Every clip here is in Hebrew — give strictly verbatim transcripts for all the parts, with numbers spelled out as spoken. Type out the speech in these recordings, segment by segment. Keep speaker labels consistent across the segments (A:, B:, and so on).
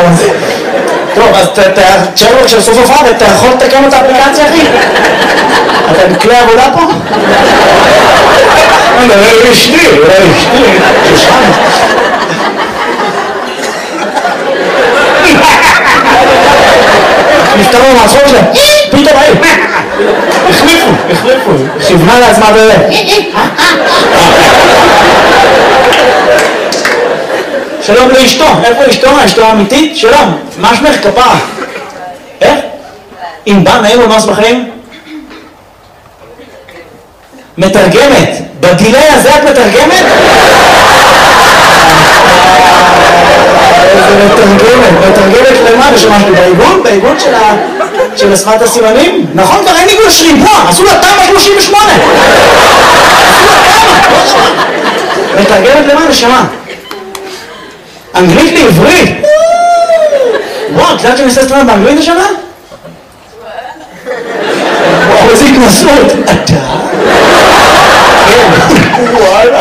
A: הזה. טוב, אז תשאר לו כשסוף הופעה, אתה יכול לתקן את האפליקציה, אחי? אתה בכלי עבודה פה? לא, לא אשתי, לא אשתי, שושן. נפתרו מהצחוק שלהם, פתאום היו, החליפו, החליפו, כיוונה לעצמה בזה. שלום לאשתו, איפה אשתו? אשתו האמיתית? שלום, מה שמך כפרה? איך? אם בא נעים ומס בחיים? מתרגמת, בדילי הזה את מתרגמת? איזה מתרגמת, מתרגמת למה? לשמשתי בעיגון? בעיגון של השפת הסימנים? נכון, כבר אין עיגון לשרימפוע, עשו לה תמ"א שלושים ושמונה. עשו לה תמ"א, מתרגמת למה? נשמה. אנגלית לעברית? וואו, את יודעת שאני עושה סטרנד באנגלית השנה? וואו, איזה התנסות. אתה? וואלה.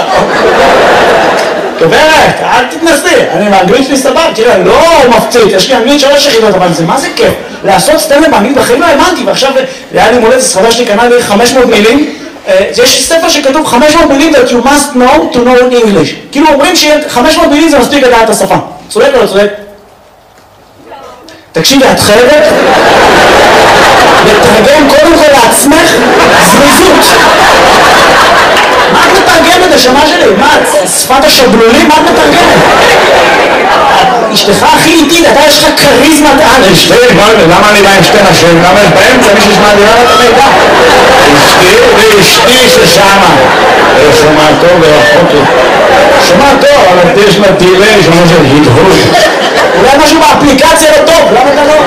A: גברת, אל תתנסי. אני באנגלית שלי סבב, תראה, לא מפציץ. יש לי אנגלית שלוש יחידות, אבל זה מה זה כיף? לעשות סטרנד באנגלית בחיים לא האמנתי, ועכשיו היה לי מולדת ספרדה שלי קנה לי חמש מאות מילים. יש ספר שכתוב חמש מאות מילים that you must know to know English. כאילו אומרים ש-חמש מאות מילים זה מספיק לדעת את השפה. צודק או לא צודק? תקשיבי, את חייבת לתרגם קודם כל לעצמך זריזות. מה את מתרגמת השמה שלי? מה, שפת השבלולים? מה את מתרגמת? אשתך הכי איטית, אתה יש לך כריזמת על. אשתי, למה אני בא עם שתי נשים? למה יש באמצע מישהו שמע דירה את המידע? אשתי ואשתי ששמה. שומע טוב ורחוק לי. שומע טוב, אבל יש לה דילי, שומע של הדהוד. אולי משהו באפליקציה לא טוב, למה אתה לא?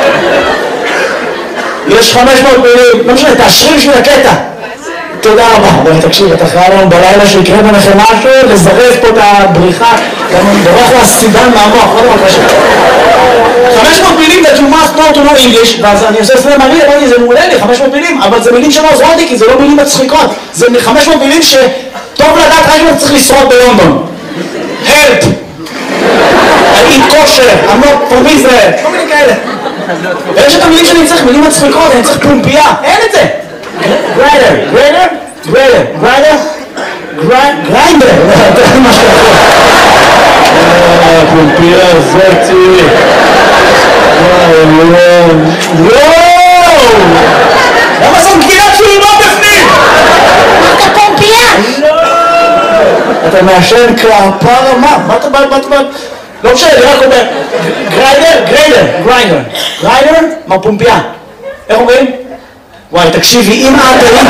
A: יש חמש מאות מילים, לא משנה, תאשרי בשביל הקטע. תודה רבה. בואי תקשיב, אתה חייב לנו בלילה שיקרה ביניכם משהו, לזרז פה את הבריחה, גם דורך לה סידן מהמוח, לא דבר קשה. חמש מאות מילים that you must know to know English, ואז אני עושה סלם מראה, אמרתי, זה מעולה לי, חמש מאות מילים, אבל זה מילים שלא עוזרות לי, כי זה לא מילים מצחיקות. זה חמש מאות מילים שטוב לדעת רק אם אתה צריך לשרוד בלונדון. Help! I eat kosher, I'm not from Israel, כל מיני כאלה. ויש את המילים שאני צריך, מילים מצחיקות, אני צריך פומפייה, אין את זה. גריידר, גריידר, גריידר, גריידר, גריינדר, זה מה שאתה יכול. פומפייה, זאתי. וואו, וואו, וואו! למה זו גבינת שלי לא בפנים?
B: אתה פומפייה?
A: לא! אתה מעשן כפרה, מה? מה אתה בא, מה אתה בא? לא משנה, אני רק אומר, גריידר, גריידר, גריינדר, גריידר, מה פומפייה? איך אומרים? וואי, תקשיבי, אם את היית...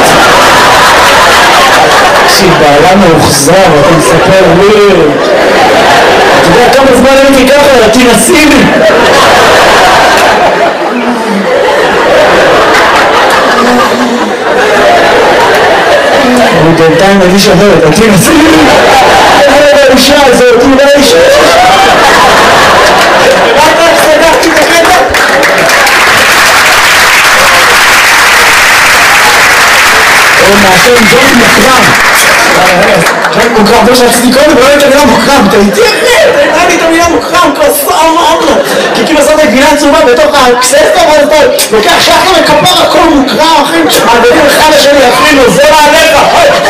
A: תקשיב, בעלה מאוחזר, אתה מספר לי... אתה יודע כמה זמן הייתי ככה, תנסי לי! אני בינתיים מגיש אחרת, תנסי לי! איזה האישה הזאת, איזה האישה! רק רק סגרתי בחדר! הוא מעשה עם ג'ון מוקרם. ג'ון מוקרם, זה שעשיתי קודם, לא הייתי המילה מוקרם. אתה איתי אחרי, אתה הייתה לי את המילה מוקרם, כוסה אמרנו. כי כאילו עשית את גבינה צהובה בתוך הקססטה, ואז אתה לוקח שחר וכפר הכל מוקרם, אחי. מעבירים אחד לשני, אפילו, זה מעליך.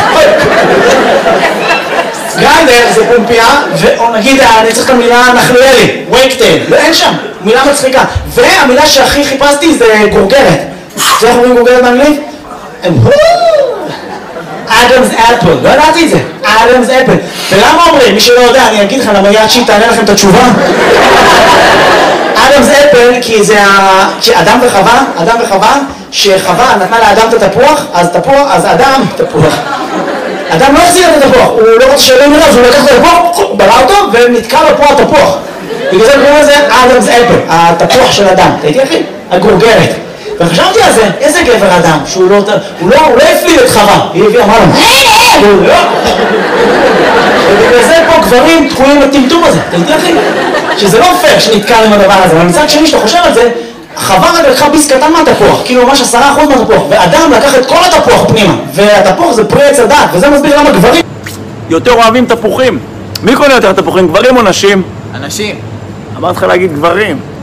A: גריידר זה פומפייה, או נגיד, אני צריך את המילה נחליאלי, וייקטייל, לא אין שם, מילה מצחיקה. והמילה שהכי חיפשתי זה גורגרת. זה איך אומרים גורגרת באנגלית? אדמס אפל, לא ידעתי את זה, אדמס אפל. ולמה אומרים? מי שלא יודע, אני אגיד לך, למה יד שיט תענה לכם את התשובה? אדמס אפל, כי זה אדם וחווה, אדם וחווה, שחווה נתנה לאדם את התפוח, אז תפוח, אז אדם, תפוח. אדם לא החזיר את התפוח, הוא לא רוצה שאלה מראה, אז הוא לקח את התפוח, ברא אותו, ונתקע לו פה התפוח. בגלל זה קוראים לזה אדמס אפל, התפוח של אדם. אתה איתי אחי? הגורגרת. וחשבתי על זה, איזה גבר אדם, שהוא לא, הוא לא, הוא לא הפליל את חווה, היא הביאה, אמרה לו, הוא לא. ובגלל זה פה גברים תקועים לטמטום הזה, אתה איתי אחי? שזה לא פייר שנתקע עם הדבר הזה, אבל מצד שני שאתה חושב על זה, חווה רק לקחה ביס קטן מהתפוח, כאילו ממש עשרה אחוז מהתפוח, ואדם לקח את כל התפוח פנימה, והתפוח זה פרי עץ הדעת, וזה מסביר למה גברים יותר אוהבים תפוחים. מי קונה יותר תפוחים, גברים או נשים?
C: אנשים.
A: אמרתי לך להגיד גברים.